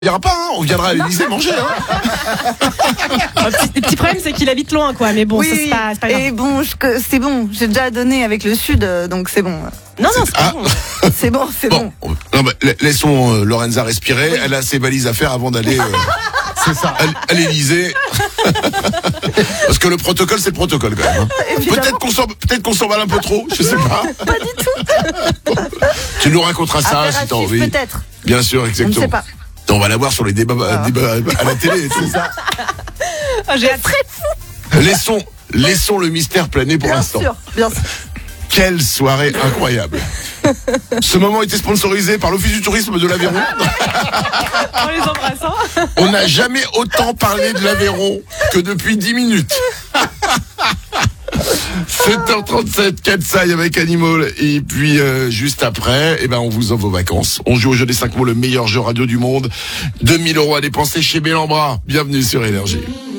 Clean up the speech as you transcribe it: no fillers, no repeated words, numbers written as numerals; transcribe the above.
Il n'y aura pas, hein, on viendra à l'Élysée manger. Hein. Le petit problème, c'est qu'il habite loin, quoi. Mais bon, Oui, ça, c'est pas grave. et bon, c'est bon. J'ai déjà donné avec le Sud, donc c'est bon. Non, c'est pas bon. C'est bon, c'est bon. Non, bah, laissons Lorenza respirer. Elle a ses valises à faire avant d'aller C'est ça. à l'Élysée. Parce que le protocole, c'est le protocole quand même. Hein. Peut-être qu'on s'emballe un peu trop, je sais pas. Pas du tout. Tu nous raconteras ça si t'as envie. Peut-être. Bien sûr, On ne exactement. sait pas. On va la voir sur les débats à la télé et tout. C'est ça. Ah, j'ai hâte. Laissons le mystère planer pour l'instant. Bien sûr. Quelle soirée incroyable. Ce moment était sponsorisé par l'Office du tourisme de l'Aveyron. En les embrassant. On n'a jamais autant parlé de l'Aveyron que depuis 10 minutes. 7h37, Katsai avec Animal. Et puis juste après, on vous offre vos vacances. On joue au jeu des 5 mots, le meilleur jeu radio du monde. 2 000 € à dépenser chez Bellambra. Bienvenue sur Énergie.